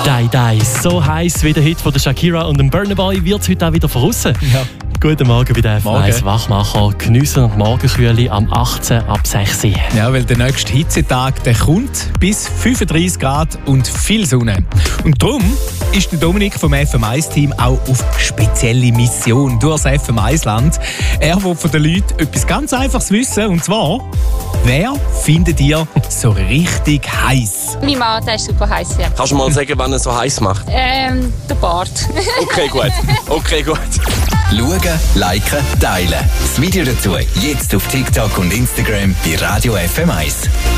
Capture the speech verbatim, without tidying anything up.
«Die, die». So heiß wie der Hit von der Shakira und dem Burna Boy wird es heute auch wieder voraus. Ja. Guten Morgen bei der F eins Wachmacher. Geniessen und Morgenkühle am achtzehn ab sechs Uhr. Ja, weil der nächste Hitzetag der kommt bis fünfunddreißig Grad und viel Sonne. Und darum ist der Dominik vom F M eins Team auch auf spezielle Mission durchs F M eins Land. Er will von den Leuten etwas ganz Einfaches wissen, und zwar: Wer findet ihr so richtig heiß? Mein Mann, der ist super heiß, ja. Kannst du mal sagen, wann er so heiß macht? Ähm, der Bart. Okay, gut. Okay, gut. Schauen, liken, teilen. Das Video dazu jetzt auf TikTok und Instagram bei Radio F M eins.